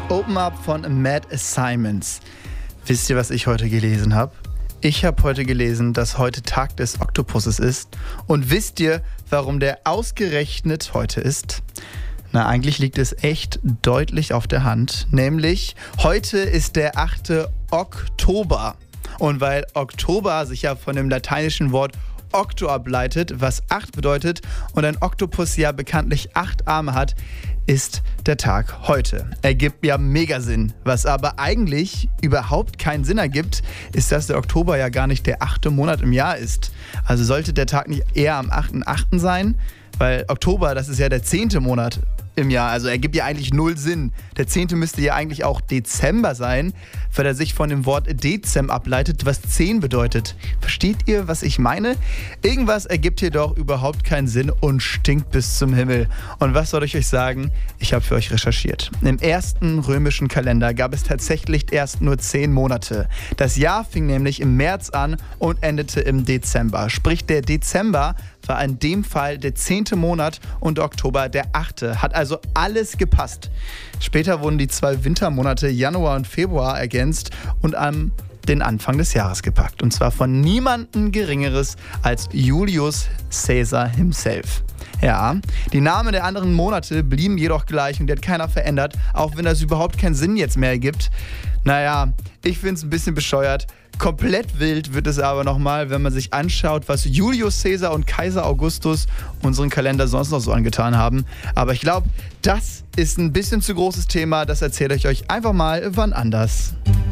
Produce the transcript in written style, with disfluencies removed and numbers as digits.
Open Up von Mad Assignments. Wisst ihr, was ich heute gelesen habe? Ich habe heute gelesen, dass heute Tag des Oktopusses ist. Und wisst ihr, warum der ausgerechnet heute ist? Na, eigentlich liegt es echt deutlich auf der Hand. Nämlich, heute ist der 8. Oktober. Und weil Oktober sich ja von dem lateinischen Wort Okto ableitet, was 8 bedeutet, und ein Oktopus ja bekanntlich 8 Arme hat, ist der Tag heute. Ergibt ja mega Sinn. Was aber eigentlich überhaupt keinen Sinn ergibt, ist, dass der Oktober ja gar nicht der 8. Monat im Jahr ist. Also sollte der Tag nicht eher am 8.8. sein? Weil Oktober, das ist ja der 10. Monat im Jahr, also ergibt ja eigentlich null Sinn. Der 10. müsste ja eigentlich auch Dezember sein, weil er sich von dem Wort Dezem ableitet, was 10 bedeutet. Versteht ihr, was ich meine? Irgendwas ergibt hier doch überhaupt keinen Sinn und stinkt bis zum Himmel. Und was soll ich euch sagen? Ich habe für euch recherchiert. Im ersten römischen Kalender gab es tatsächlich erst nur 10 Monate. Das Jahr fing nämlich im März an und endete im Dezember. Sprich, der Dezember war in dem Fall der 10. Monat und Oktober der 8. Hat also alles gepasst. Später wurden die 2 Wintermonate Januar und Februar ergänzt und an den Anfang des Jahres gepackt. Und zwar von niemandem Geringeres als Julius Caesar himself. Ja, die Namen der anderen Monate blieben jedoch gleich und die hat keiner verändert, auch wenn das überhaupt keinen Sinn jetzt mehr ergibt. Naja, ich finde es ein bisschen bescheuert. Komplett wild wird es aber nochmal, wenn man sich anschaut, was Julius Caesar und Kaiser Augustus unseren Kalender sonst noch so angetan haben. Aber ich glaube, das ist ein bisschen zu großes Thema. Das erzähle ich euch einfach mal wann anders.